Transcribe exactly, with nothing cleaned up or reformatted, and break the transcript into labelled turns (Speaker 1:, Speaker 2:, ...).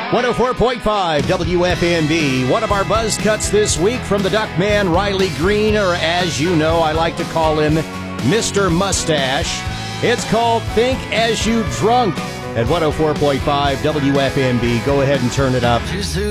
Speaker 1: one oh four point five W F M B. One of our buzz cuts this week from the Duckman, Riley Green, or as you know, I like to call him Mister Mustache. It's called Think As You Drunk at one oh four point five W F M B. Go ahead and turn it up.